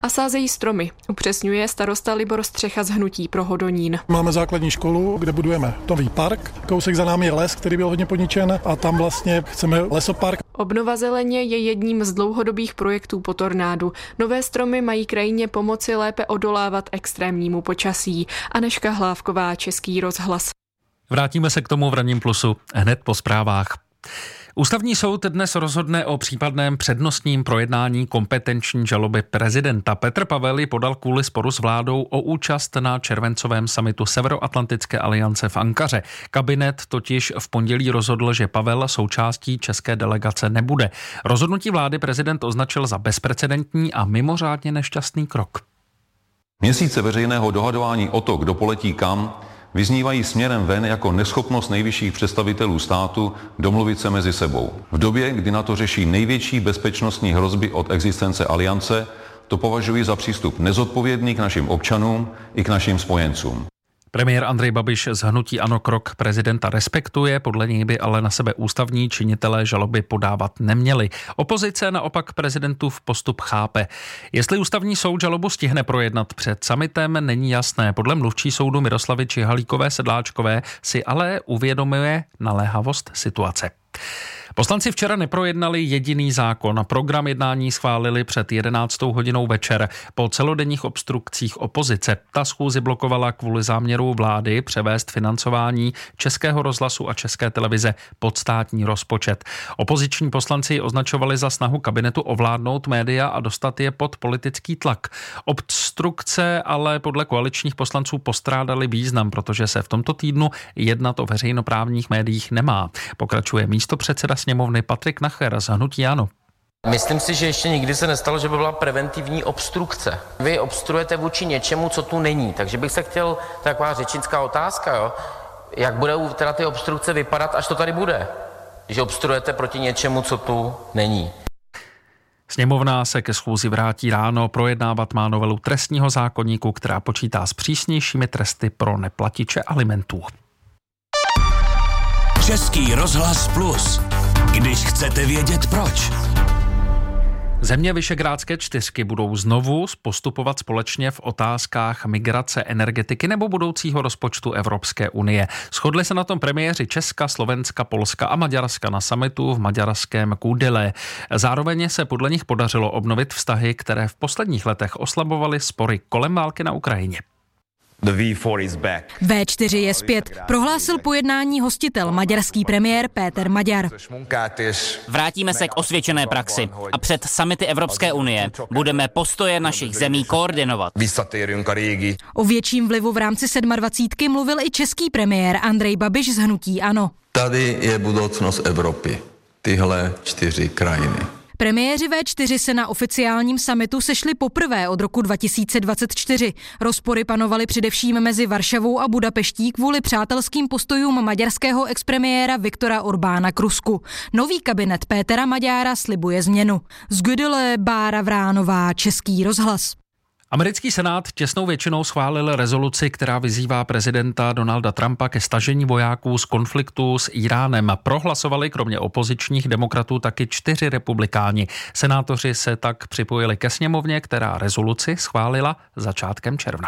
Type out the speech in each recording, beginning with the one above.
A sázejí stromy, upřesňuje starosta Libor Střecha z Hnutí pro Hodonín. Máme základní školu, kde budujeme nový park. Kousek za námi je les, který byl hodně poničen, a tam vlastně chceme lesopark. Obnova zeleně je jedním z dlouhodobých projektů po tornádu. Nové stromy mají krajině pomoci lépe odolávat extrémnímu počasí. Anežka Hlávková, Český rozhlas. Vrátíme se k tomu v Ranním plusu hned po zprávách. Ústavní soud dnes rozhodne o případném přednostním projednání kompetenční žaloby prezidenta. Petr Pavel ji podal kvůli sporu s vládou o účast na červencovém summitu Severoatlantické aliance v Ankaře. Kabinet totiž v pondělí rozhodl, že Pavel součástí české delegace nebude. Rozhodnutí vlády prezident označil za bezprecedentní a mimořádně nešťastný krok. Měsíce veřejného dohadování o to, kdo poletí kam, vyznívají směrem ven jako neschopnost nejvyšších představitelů státu domluvit se mezi sebou. V době, kdy NATO řeší největší bezpečnostní hrozby od existence aliance, to považuji za přístup nezodpovědný k našim občanům i k našim spojencům. Premiér Andrej Babiš z Hnutí ANO krok prezidenta respektuje, podle něj by ale na sebe ústavní činitelé žaloby podávat neměli. Opozice naopak prezidentův postup chápe. Jestli ústavní soud žalobu stihne projednat před summitem, není jasné. Podle mluvčí soudu Miroslavy Čihalíkové Sedláčkové si ale uvědomuje naléhavost situace. Poslanci včera neprojednali jediný zákon. Program jednání schválili před 11. hodinou večer po celodenních obstrukcích opozice. Ta schůzi blokovala kvůli záměru vlády převést financování Českého rozhlasu a České televize pod státní rozpočet. Opoziční poslanci označovali za snahu kabinetu ovládnout média a dostat je pod politický tlak. Obstrukce ale podle koaličních poslanců postrádaly význam, protože se v tomto týdnu jednat o veřejnoprávních médiích nemá. Pokračuje místopředseda sněmovny Patrik Nacher z Hnutí ANO. Myslím si, že ještě nikdy se nestalo, že by byla preventivní obstrukce. Vy obstruujete vůči něčemu, co tu není. Takže bych se chtěl, taková řečnická otázka, jo? Jak budou teda ty obstrukce vypadat, až to tady bude? Když obstruujete proti něčemu, co tu není. Sněmovna se ke schůzi vrátí ráno, projednávat má novelu trestního zákoníku, která počítá s přísnějšími tresty pro neplatiče alimentů. Český rozhlas Plus. Když chcete vědět proč. Země Visegrádské čtyřky budou znovu postupovat společně v otázkách migrace, energetiky nebo budoucího rozpočtu Evropské unie. Shodli se na tom premiéři Česka, Slovenska, Polska a Maďarska na summitu v maďarském Kudile. Zároveň se podle nich podařilo obnovit vztahy, které v posledních letech oslabovaly spory kolem války na Ukrajině. V4 je zpět, prohlásil po jednání hostitel, maďarský premiér Péter Magyar. Vrátíme se k osvědčené praxi a před summity Evropské unie budeme postoje našich zemí koordinovat. O větším vlivu v rámci 27 mluvil i český premiér Andrej Babiš z Hnutí ANO. Tady je budoucnost Evropy, tyhle 4 krajiny. Premiéři V4 se na oficiálním summitu sešli poprvé od roku 2024. Rozpory panovaly především mezi Varšavou a Budapeští kvůli přátelským postojům maďarského expremiéra Viktora Orbána k Rusku. Nový kabinet Pétera Magyara slibuje změnu. Z Kudile Bára Vránová, Český rozhlas. Americký senát těsnou většinou schválil rezoluci, která vyzývá prezidenta Donalda Trumpa ke stažení vojáků z konfliktu s Iránem. Prohlasovali kromě opozičních demokratů taky 4 republikáni. Senátoři se tak připojili ke sněmovně, která rezoluci schválila začátkem června.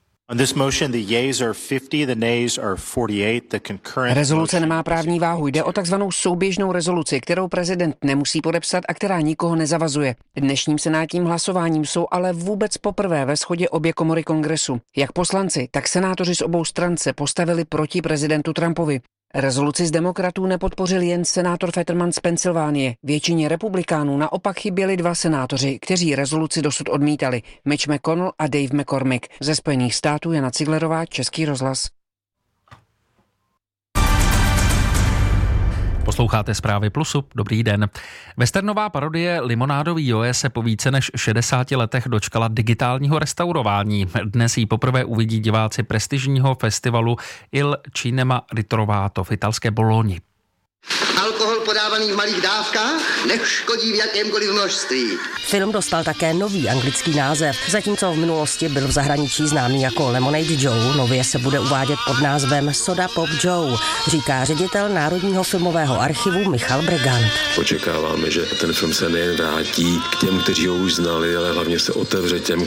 Rezoluce nemá právní váhu, jde o takzvanou souběžnou rezoluci, kterou prezident nemusí podepsat a která nikoho nezavazuje. Dnešním senátním hlasováním jsou ale vůbec poprvé ve shodě obě komory kongresu. Jak poslanci, tak senátoři z obou stran se postavili proti prezidentu Trumpovi. Rezoluci z demokratů nepodpořil jen senátor Fetterman z Pensylvánie. Většině republikánů naopak chyběli 2 senátoři, kteří rezoluci dosud odmítali. Mitch McConnell a Dave McCormick. Ze Spojených států Jana Ciglerová, Český rozhlas. Posloucháte Zprávy Plusu. Dobrý den. Westernová parodie Limonádový Joe se po více než 60 letech dočkala digitálního restaurování. Dnes ji poprvé uvidí diváci prestižního festivalu Il Cinema Ritrovato v italské Bologni. Alkohol podávaný v malých dávkách neškodí v jakémkoliv množství. Film dostal také nový anglický název. Zatímco v minulosti byl v zahraničí známý jako Lemonade Joe, nově se bude uvádět pod názvem Soda Pop Joe, říká ředitel Národního filmového archivu Michal Bregant. Očekáváme, že ten film se nejen vrátí k těm, kteří ho už znali, ale hlavně se otevře těm,